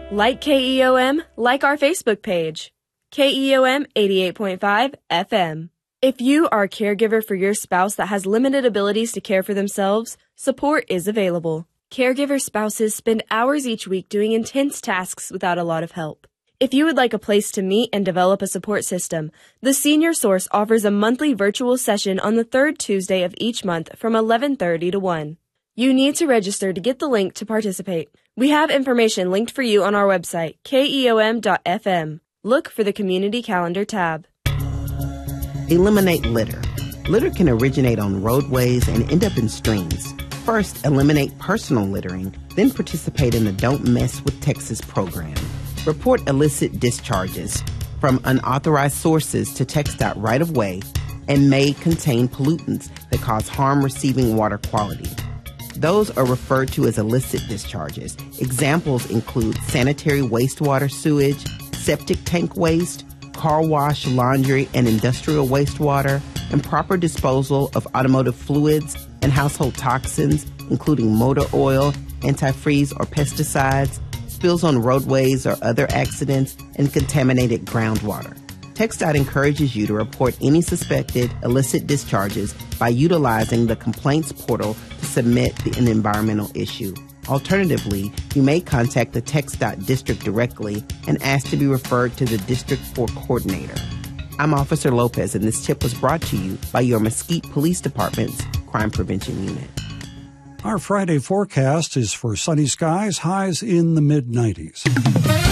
Like KEOM, like our Facebook page. KEOM 88.5 FM. If you are a caregiver for your spouse that has limited abilities to care for themselves, support is available. Caregiver spouses spend hours each week doing intense tasks without a lot of help. If you would like a place to meet and develop a support system, the Senior Source offers a monthly virtual session on the third Tuesday of each month from 11:30 to 1. You need to register to get the link to participate. We have information linked for you on our website, keom.fm. Look for the Community Calendar tab. Eliminate litter. Litter can originate on roadways and end up in streams. First, eliminate personal littering, then participate in the Don't Mess with Texas program. Report illicit discharges from unauthorized sources to TxDOT right of way and may contain pollutants that cause harm receiving water quality. Those are referred to as illicit discharges. Examples include sanitary wastewater sewage, septic tank waste, car wash, laundry, and industrial wastewater, and proper disposal of automotive fluids and household toxins, including motor oil, antifreeze or pesticides, spills on roadways or other accidents, and contaminated groundwater. TxDOT encourages you to report any suspected illicit discharges by utilizing the complaints portal to submit an environmental issue. Alternatively, you may contact the TxDOT district directly and ask to be referred to the District 4 coordinator. I'm Officer Lopez, and this tip was brought to you by your Mesquite Police Department's Crime Prevention Unit. Our Friday forecast is for sunny skies, highs in the mid-90s.